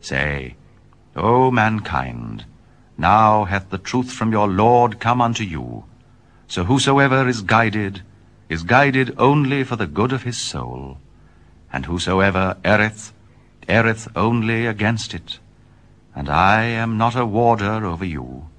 Say, O mankind, now hath the truth from your Lord come unto you. So whosoever is guided only for the good of his soul, and whosoever erreth, erreth only against it. And I am not a warder over you,